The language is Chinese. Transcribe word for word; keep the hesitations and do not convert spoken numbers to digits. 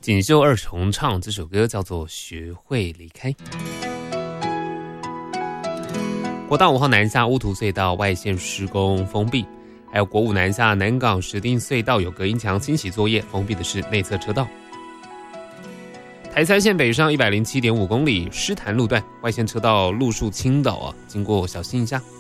锦绣二重唱这首歌叫做《学会离开》。国道五号南下乌图隧道外线施工封闭，还有国五南下南港石碇隧道有隔音墙清洗作业，封闭的是内侧车道。台三线北上 一百零七点五公里，狮潭路段外线车道路树倾倒啊，经过小心一下。